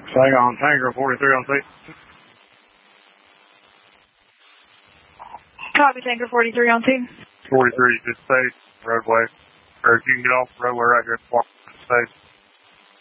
Hang on, Tango 43 on C. Copy, Tango 43 on 2. 43, just stay roadway. Or if you can get off the roadway right here, walk to the station.